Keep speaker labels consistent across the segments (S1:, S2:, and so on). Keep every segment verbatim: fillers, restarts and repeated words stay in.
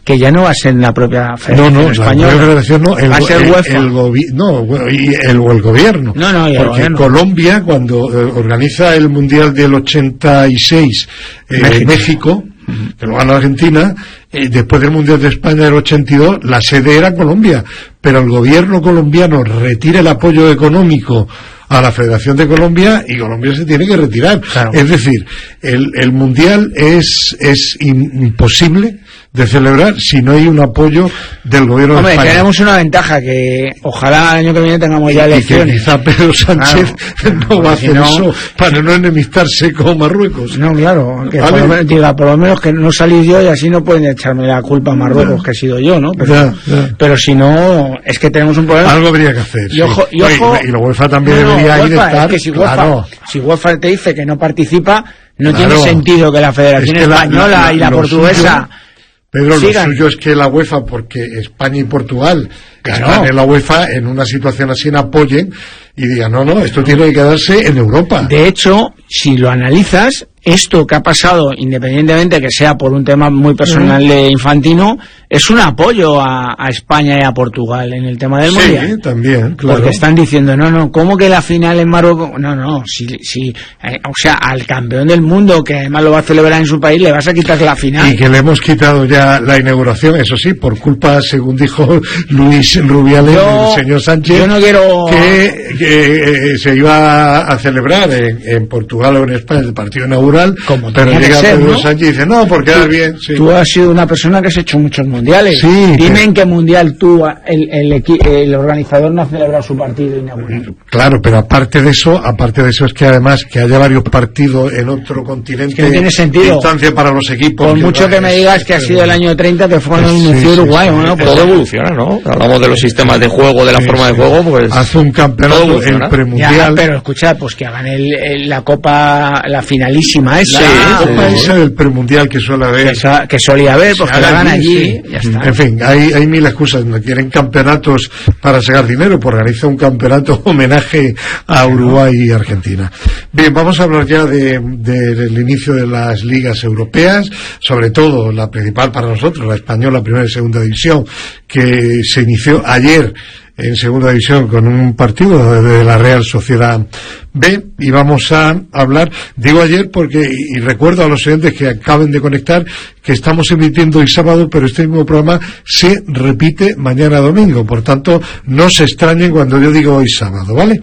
S1: que ya no va a ser la propia Federación
S2: no, no,
S1: Española.
S2: La federación no, el,
S1: va a ser
S2: el,
S1: UEFA.
S2: El, gobi- no, y el, o el gobierno.
S1: No, no, y el
S2: Porque
S1: gobierno.
S2: Colombia, cuando eh, organiza el Mundial del ochenta y seis, eh,
S1: México.
S2: México, que lo gana Argentina, eh, después del Mundial de España del ochenta y dos, la sede era Colombia, pero el gobierno colombiano retira el apoyo económico a la Federación de Colombia y Colombia se tiene que retirar.
S1: Claro.
S2: Es decir, el, el Mundial es, es imposible de celebrar si no hay un apoyo del gobierno
S1: Hombre,
S2: de España.
S1: tenemos una ventaja, que ojalá el año que viene tengamos ya elecciones.
S2: Y que quizá Pedro Sánchez
S1: claro,
S2: no va a
S1: si
S2: hacer
S1: no,
S2: eso para no enemistarse con Marruecos.
S1: No, claro, que
S2: ¿Vale?
S1: por, lo menos, diga, por lo menos que no salí yo y así no pueden echarme la culpa a Marruecos, ya, que he sido yo, ¿no? Pero,
S2: ya, ya.
S1: pero si no, es que tenemos un problema.
S2: Algo habría que hacer.
S1: Y, ojo,
S2: sí.
S1: y, ojo,
S2: y la UEFA también
S1: no,
S2: debería
S1: no,
S2: ir
S1: UEFA,
S2: estar.
S1: Es que si UEFA,
S2: Claro.
S1: si UEFA te dice que no participa, no
S2: Claro.
S1: tiene sentido que la Federación
S2: Es que la-
S1: Española
S2: la-
S1: y la
S2: lo
S1: portuguesa.
S2: suyo, Pedro,
S1: sigan.
S2: lo suyo es que la UEFA, porque España y Portugal
S1: Claro.
S2: están en la UEFA, en una situación así, apoyen y digan, no, no, esto tiene que quedarse en Europa.
S1: De hecho, si lo analizas, esto que ha pasado, independientemente que sea por un tema muy personal de Infantino, es un apoyo a, a España y a Portugal en el tema del
S2: sí,
S1: Mundial.
S2: también, claro.
S1: Porque están diciendo, no, no, ¿cómo que la final en Marruecos? No, no, si, si, eh, o sea, al campeón del mundo, que además lo va a celebrar en su país, le vas a quitar la final.
S2: Y que le hemos quitado ya la inauguración, eso sí, por culpa, según dijo Luis Rubiales,
S1: Yo-
S2: del señor Sánchez,
S1: yo no quiero-
S2: que, que, eh, se iba a celebrar en, en Portugal o en España el partido inaugural,
S1: Como
S2: pero
S1: tenía que
S2: llega
S1: ser,
S2: Pedro
S1: ¿no?
S2: Sánchez y dice, no, por quedar bien. Sí.
S1: Tú has sido una persona que has hecho muchos mundiales.
S2: Sí,
S1: Dime
S2: pero-
S1: en qué mundial tú, el, el, equi- el organizador no ha celebrado su partido inaugural.
S2: Claro, pero aparte de eso, aparte de eso es que además que haya varios partidos en otro continente,
S1: Que no tiene sentido.
S2: instancia para los equipos.
S1: Por mucho que me digas que ha sido el año treinta, que fue cuando
S2: Sí,
S1: inició
S2: sí,
S1: Uruguay,
S2: sí,
S1: ¿no?
S2: sí.
S1: Pues
S3: Todo evoluciona, ¿no? Hablamos de los sistemas de juego, de la
S2: Sí,
S3: forma
S2: sí.
S3: de juego, pues...
S2: hace un
S3: todo
S2: campeonato, el
S3: evoluciona.
S2: premundial.
S1: ya, pero escucha, pues que hagan el, el- la copa, la finalísima esa,
S3: Sí,
S2: La
S3: sí,
S2: Copa
S3: sí.
S2: esa del premundial que suele haber.
S1: que, sa- que solía haber, pues
S2: Se
S1: que la
S2: haga
S1: hagan
S2: allí,
S1: allí,
S2: sí.
S1: ya está.
S2: En fin, hay, hay mil excusas. No quieren campeonatos para sacar dinero, pues organiza un campeonato homenaje a Uruguay y Argentina. Bien, vamos a hablar ya de, de- del inicio de las ligas europeas, sobre todo la principal para nosotros, la española, primera y segunda división, que se inició ayer en segunda división con un partido de la Real Sociedad B, y vamos a hablar, digo ayer porque, y, y recuerdo a los oyentes que acaben de conectar, que estamos emitiendo hoy sábado, pero este mismo programa se repite mañana domingo, por tanto no se extrañen cuando yo digo hoy sábado, ¿vale?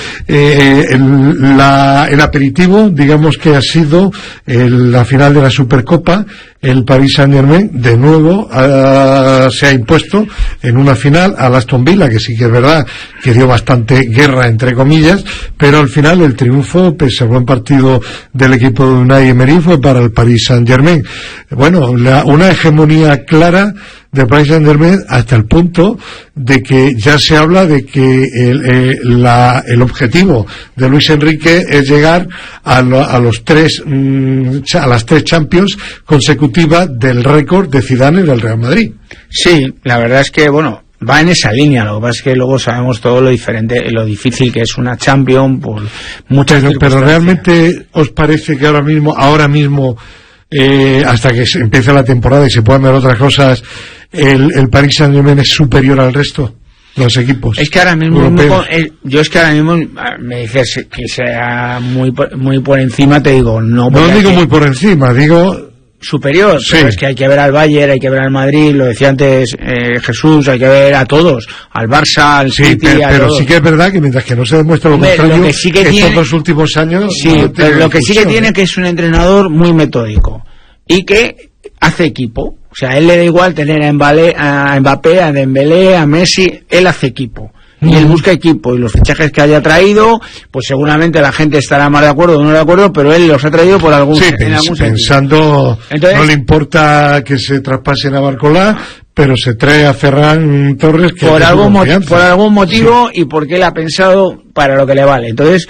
S2: Eh, el, la, el aperitivo, digamos que ha sido el, la final de la Supercopa. El Paris Saint-Germain de nuevo uh, se ha impuesto en una final al Aston Villa, que sí que es verdad que dio bastante guerra entre comillas, pero al final el triunfo, pese al buen partido del equipo de Unai Emery, fue para el Paris Saint-Germain. Bueno, la, una hegemonía clara de Paris Saint-Germain hasta el punto de que ya se habla de que el, eh, la, el objetivo de Luis Enrique es llegar a, lo, a los tres mm, a las tres Champions consecutivas del récord de Zidane y del Real Madrid.
S1: Sí, la verdad es que, bueno, va en esa línea. Lo que pasa es que luego sabemos todo lo diferente, lo difícil que es una Champions por muchas
S2: Pero, pero
S1: circunstancias.
S2: realmente os parece que ahora mismo, ahora mismo, eh, hasta que se empiece la temporada y se puedan ver otras cosas, el, el Paris Saint-Germain es superior al resto, los equipos
S1: Es que ahora mismo,
S2: europeos?
S1: eh, yo es que ahora mismo, ah, me dices que sea muy por, muy por encima, te digo, no.
S2: No
S1: porque
S2: digo
S1: aquí-
S2: muy por encima, digo
S1: superior,
S2: Sí.
S1: pero es que hay que ver al Bayern, hay que ver al Madrid, lo decía antes eh, Jesús, hay que ver a todos, al Barça, al
S2: sí,
S1: City,
S2: pero,
S1: a
S2: pero
S1: todos.
S2: sí que es verdad que mientras que no se demuestra lo
S1: Hombre,
S2: contrario,
S1: lo que sí que
S2: estos
S1: tiene-
S2: dos últimos años
S1: Sí,
S2: no
S1: pero
S2: tiene
S1: lo que sí que
S2: discusión,
S1: tiene
S2: ¿eh?
S1: que es un entrenador muy metódico y que hace equipo. O sea, a él le da igual tener a Mbappé, a, Mbappé, a Dembélé, a Messi, él hace equipo. Y él busca equipo, y los fichajes que haya traído, pues seguramente la gente estará más de acuerdo o no de acuerdo, pero él los ha traído por algún,
S2: Sí,
S1: en
S2: pens-
S1: algún sentido.
S2: pensando,
S1: Entonces-
S2: no le importa que se traspasen a Barcolá, pero se trae a Ferran Torres que
S1: por
S2: es de su
S1: algún, mo-
S2: confianza.
S1: por algún motivo y porque él ha pensado para lo que le vale. Entonces,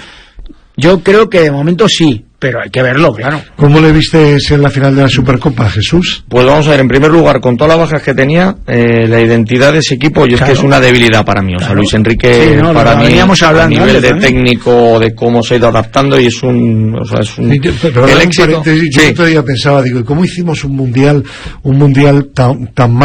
S1: yo creo que de momento sí, pero hay que verlo, claro.
S2: ¿Cómo le viste en la final de la Supercopa, Jesús?
S3: Pues vamos a ver, en primer lugar, con todas las bajas que tenía, eh, la identidad de ese equipo, yo
S1: Claro.
S3: es que es una debilidad para mí. O sea,
S1: Claro.
S3: Luis Enrique,
S1: Sí, no,
S3: para
S1: lo
S3: mí,
S1: veníamos
S3: a
S1: hablando
S3: nivel
S1: antes
S3: de
S1: también.
S3: técnico, de cómo se ha ido adaptando, y es un, o sea, es un,
S2: Sí, yo- pero
S3: el
S2: un
S3: éxito.
S2: paréntesis, yo
S3: Sí.
S2: el otro día pensaba, digo, ¿y cómo hicimos un mundial, un mundial tan, tan